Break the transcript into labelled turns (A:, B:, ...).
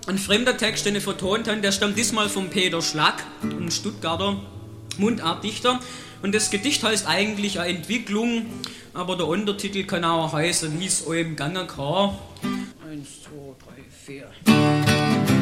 A: Ein fremder Text, den ich vertont habe, der stammt diesmal von Peter Schlack, ein Stuttgarter Mundartdichter. Und das Gedicht heißt eigentlich eine Entwicklung, aber der Untertitel kann auch heißen, wie es eurem Gange kann. 1, 2, 3, 4.